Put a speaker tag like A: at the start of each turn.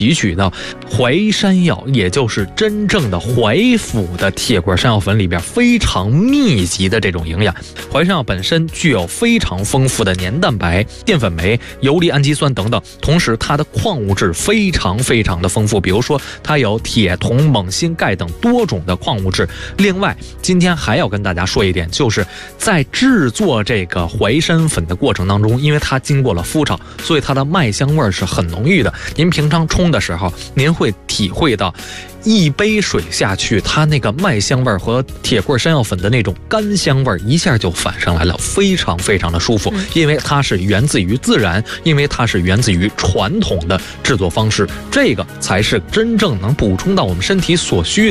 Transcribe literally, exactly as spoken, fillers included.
A: 提取到淮山药，也就是真正的淮府的铁棍山药粉里边非常密集的这种营养。淮山药本身具有非常丰富的黏蛋白、淀粉酶、游离氨基酸等等，同时它的矿物质非常非常的丰富，比如说它有铁、铜、锰、锌、钙等多种的矿物质。另外，今天还要跟大家说一点，就是在制作这个淮山粉的过程当中，因为它经过了麸炒，所以它的麦香味是很浓郁的。您平常冲的时候，您会体会到一杯水下去，它那个麦香味和铁棍山药粉的那种干香味一下就反上来了，非常非常的舒服。因为它是源自于自然，因为它是源自于传统的制作方式，这个才是真正能补充到我们身体所需的